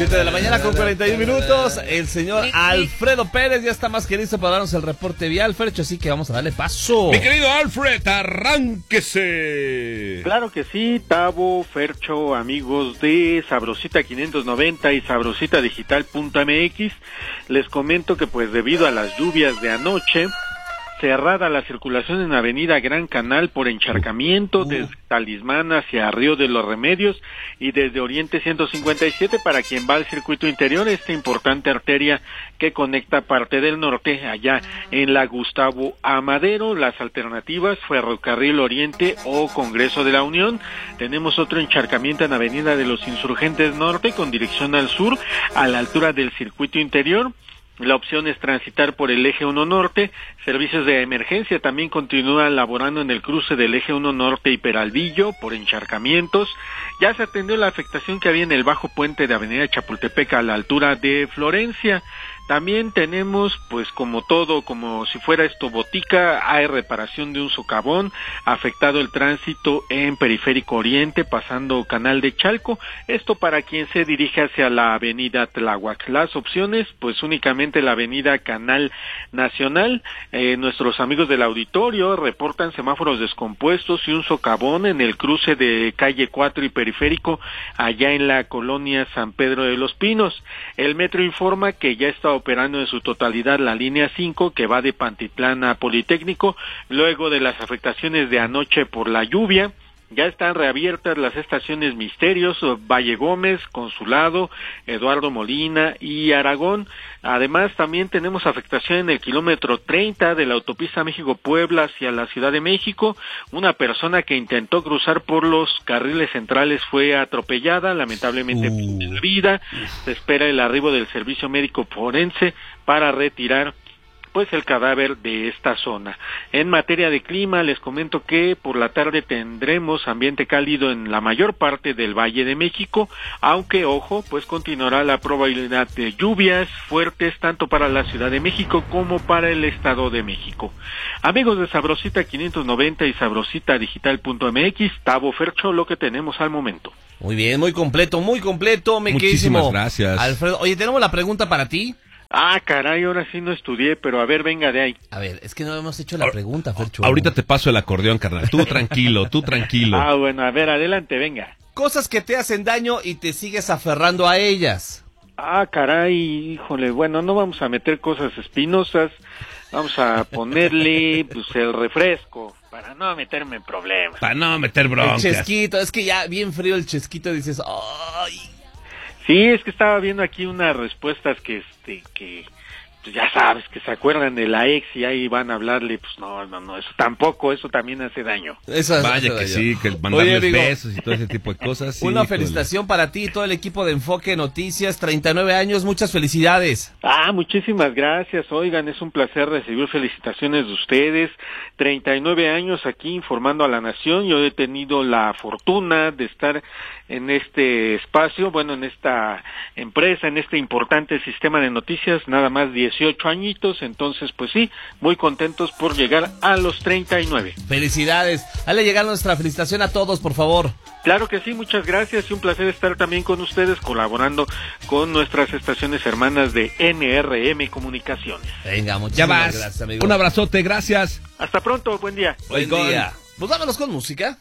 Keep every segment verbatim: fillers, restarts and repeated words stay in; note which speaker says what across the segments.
Speaker 1: siete de la mañana con cuarenta y uno minutos. El señor Alfredo Pérez ya está más que listo para darnos el reporte vial, Fercho, así que vamos a darle paso.
Speaker 2: Mi querido Alfred, arránquese.
Speaker 3: Claro que sí, Tavo, Fercho, amigos de Sabrosita quinientos noventa y sabrosita digital punto m x. Les comento que pues debido a las lluvias de anoche, cerrada la circulación en Avenida Gran Canal por encharcamiento desde Talismán hacia Río de los Remedios y desde Oriente ciento cincuenta y siete para quien va al circuito interior, esta importante arteria que conecta parte del norte allá en la Gustavo Amadero. Las alternativas, Ferrocarril Oriente o Congreso de la Unión. Tenemos otro encharcamiento en Avenida de los Insurgentes Norte con dirección al sur a la altura del circuito interior. La opción es transitar por el eje uno Norte. Servicios de emergencia también continúan laborando en el cruce del eje uno Norte y Peralvillo por encharcamientos. Ya se atendió la afectación que había en el bajo puente de Avenida Chapultepec a la altura de Florencia. También tenemos, pues como todo, como si fuera esto botica, hay reparación de un socavón, afectado el tránsito en Periférico Oriente, pasando Canal de Chalco, esto para quien se dirige hacia la avenida Tláhuac. Las opciones, pues únicamente la avenida Canal Nacional. Eh, nuestros amigos del auditorio reportan semáforos descompuestos y un socavón en el cruce de calle cuatro y Periférico, allá en la colonia San Pedro de los Pinos. El metro informa que ya está operando en su totalidad la línea cinco que va de Pantitlán a Politécnico, luego de las afectaciones de anoche por la lluvia. Ya están reabiertas las estaciones Misterios, Valle Gómez, Consulado, Eduardo Molina y Aragón. Además, también tenemos afectación en el kilómetro treinta de la autopista México-Puebla hacia la Ciudad de México. Una persona que intentó cruzar por los carriles centrales fue atropellada, lamentablemente
Speaker 2: uh.
Speaker 3: perdió vida. Se espera el arribo del servicio médico forense para retirar pues el cadáver de esta zona. En materia de clima, les comento que por la tarde tendremos ambiente cálido en la mayor parte del Valle de México, aunque, ojo, pues continuará la probabilidad de lluvias fuertes tanto para la Ciudad de México como para el Estado de México. Amigos de Sabrosita quinientos noventa y sabrosita digital punto m x, Tavo, Fercho, lo que tenemos al momento.
Speaker 1: Muy bien, muy completo, muy completo, me
Speaker 2: Muchísimas gracias,
Speaker 1: Alfredo. Oye, tenemos la pregunta para ti.
Speaker 3: Ah, caray, ahora sí no estudié, pero a ver, venga de ahí.
Speaker 1: A ver, es que no hemos hecho la pregunta, Fercho.
Speaker 2: Ahorita te paso el acordeón, carnal. Tú tranquilo, tú tranquilo.
Speaker 3: Ah, bueno, a ver, adelante, venga.
Speaker 1: Cosas que te hacen daño y te sigues aferrando a ellas.
Speaker 3: Ah, caray, híjole, bueno, no vamos a meter cosas espinosas, vamos a ponerle, pues, el refresco, para no meterme en problemas.
Speaker 2: Para no meter broncas.
Speaker 1: El chesquito, es que ya bien frío el chesquito, dices, ay...
Speaker 3: Sí, es que estaba viendo aquí unas respuestas que, este, que, pues ya sabes, que se acuerdan de la ex y ahí van a hablarle, pues no, no, no, eso tampoco, eso también hace daño.
Speaker 1: Eso hace
Speaker 2: Vaya
Speaker 1: daño.
Speaker 2: que sí, que mandarles
Speaker 1: Oye, digo,
Speaker 2: besos y todo ese tipo de cosas. Sí,
Speaker 1: una
Speaker 2: híjole.
Speaker 1: felicitación para ti y todo el equipo de Enfoque Noticias, treinta y nueve años, muchas felicidades.
Speaker 3: Ah, muchísimas gracias, oigan, es un placer recibir felicitaciones de ustedes, treinta y nueve años aquí informando a la nación. Yo he tenido la fortuna de estar en este espacio, bueno, en esta empresa, en este importante sistema de noticias, nada más dieciocho añitos, entonces pues sí, muy contentos por llegar a los treinta y nueve.
Speaker 1: Felicidades, hazle llegar nuestra felicitación a todos, por favor.
Speaker 3: Claro que sí, muchas gracias y un placer estar también con ustedes colaborando con nuestras estaciones hermanas de N R M Comunicaciones.
Speaker 1: Venga,
Speaker 2: Ya
Speaker 1: muchísimas
Speaker 2: vas.
Speaker 1: gracias, amigo.
Speaker 2: Un abrazote, gracias.
Speaker 3: Hasta pronto, buen día.
Speaker 1: Buen
Speaker 2: Oigan.
Speaker 1: día. Pues vámonos con música.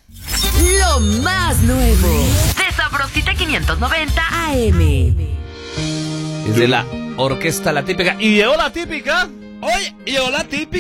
Speaker 4: Lo más nuevo de Sabrosita quinientos noventa A M.
Speaker 1: Es de la orquesta La Típica. Y llegó La Típica.
Speaker 2: Oye, y hola, típica.